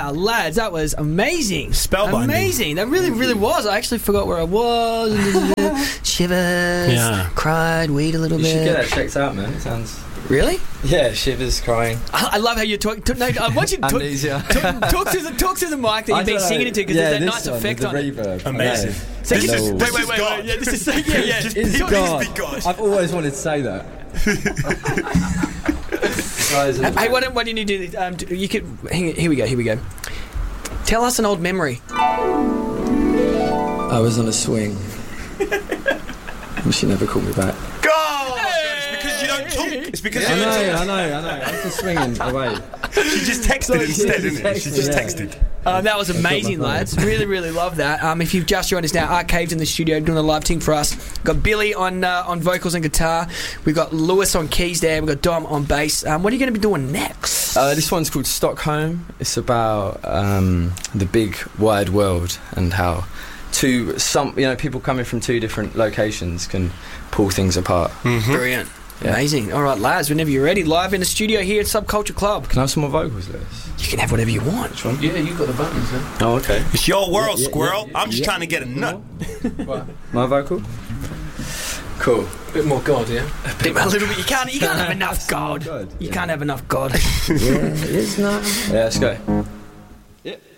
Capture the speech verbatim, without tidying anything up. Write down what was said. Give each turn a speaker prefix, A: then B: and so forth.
A: Wow, lads, that was amazing.
B: Spellbinding.
A: Amazing. That really, really was. I actually forgot where I was. Shivers.
B: Yeah.
A: Cried, weed a little
C: You
A: bit.
C: should get that checked out, man. It sounds...
A: Really?
C: Yeah, shivers, crying.
A: I, I love how you talk. talk no, I want you to talk,
C: Amnesia.
A: talk, talk through the talk through the mic that
C: I
A: you've been
C: don't know.
A: singing into because
C: yeah,
A: there's that
C: this
A: nice
C: one,
A: effect
C: the
A: on it.
C: reverb.
B: Amazing.
A: So
B: This
A: you-
B: is-
A: wait,
B: this
A: wait,
B: is
A: wait,
B: God.
A: wait. Yeah, this is yeah, yeah.
B: Just-
C: It's
A: Talk-
C: God.
B: Please be God.
C: I've always wanted to say that. Guys,
A: Hey, why don't why don't you do this? Um, do- you could. Hang, here we go. Here we go. Tell us an old memory.
C: I was on a swing. And she never called me back.
B: God! It's because you don't talk. It's because
C: I
B: you
C: know,
B: don't
C: I know, I know. I was just swinging away.
B: talk. She just texted instead,
C: she
B: didn't it? She
C: texted,
B: just
C: yeah.
B: texted.
A: Um, that was
C: I've got my
A: amazing,
C: phone.
A: lads. Really, really love that. Um, if you've just joined us now, Art Cave's in the studio doing a live thing for us. Got Billy on uh, on vocals and guitar. We've got Lewis on keys there. We've got Dom on bass. Um, what are you going to be doing next?
C: Uh, this one's called Stockholm. It's about um, the big wide world and how two some you know people coming from two different locations can pull things apart.
A: Brilliant.
C: Yeah.
A: Amazing. All right, lads, whenever you're ready, live in the studio here at Subculture Club.
C: Can I have some more vocals, Lewis?
A: You can have whatever you want.
C: Yeah, you've got the buttons, huh? Oh, okay.
B: It's your world,
C: Yeah, yeah,
B: squirrel.
C: yeah,
B: I'm just
C: yeah.
B: trying to get a nut.
C: My vocal? Cool.
A: A bit more God, yeah? A, bit, a little bit. You can't, you can't have enough God.
C: God,
A: You
C: yeah.
A: can't have enough God.
C: Yeah, it's not. Yeah, let's go. Yeah.